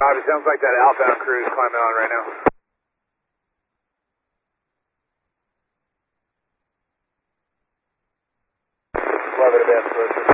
Robbie, sounds like that outbound crew is climbing on right now. Love it, advanced approach.